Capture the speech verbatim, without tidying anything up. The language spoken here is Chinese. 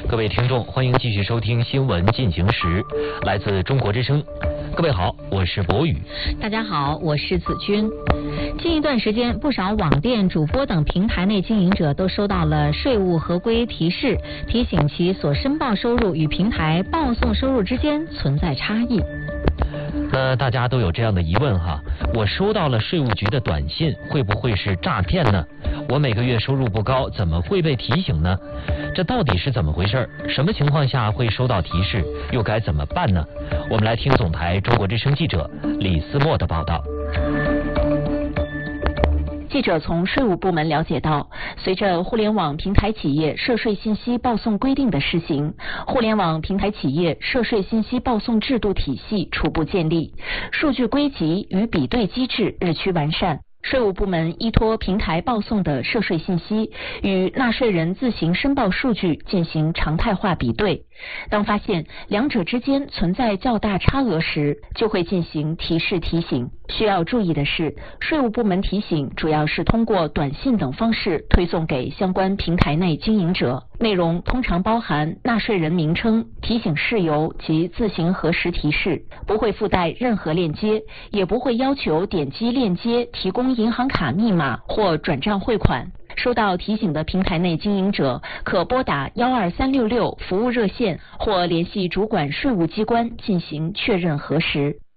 各位听众，欢迎继续收听新闻进行时，来自中国之声。各位好，我是博宇。 大家好，我是子君。近一段时间，不少网店、主播等平台内经营者都收到了税务合规提示，提醒其所申报收入与平台报送收入之间存在差异。 那大家都有这样的疑问哈，我收到了税务局的短信，会不会是诈骗呢？我每个月收入不高，怎么会被提醒呢？这到底是怎么回事？什么情况下会收到提示？又该怎么办呢？我们来听总台中国之声记者李思墨的报道。 记者从税务部门了解到，随着互联网平台企业涉税信息报送规定的施行，互联网平台企业涉税信息报送制度体系初步建立，数据归集与比对机制日趋完善。税务部门依托平台报送的涉税信息，与纳税人自行申报数据进行常态化比对。当发现两者之间存在较大差额时，就会进行提示提醒。需要注意的是，税务部门提醒主要是通过短信等方式推送给相关平台内经营者，内容通常包含纳税人名称、提醒事由及自行核实提示，不会附带任何链接，也不会要求点击链接提供银行卡密码或转账汇款。收到提醒的平台内经营者可拨打幺二三六六服务热线或联系主管税务机关进行确认核实。